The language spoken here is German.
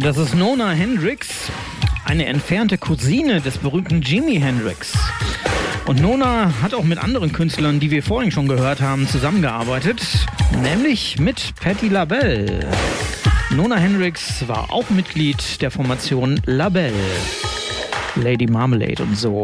Das ist Nona Hendryx, eine entfernte Cousine des berühmten Jimi Hendrix. Und Nona hat auch mit anderen Künstlern, die wir vorhin schon gehört haben, zusammengearbeitet, nämlich mit Patti LaBelle. Nona Hendryx war auch Mitglied der Formation LaBelle, Lady Marmalade und so.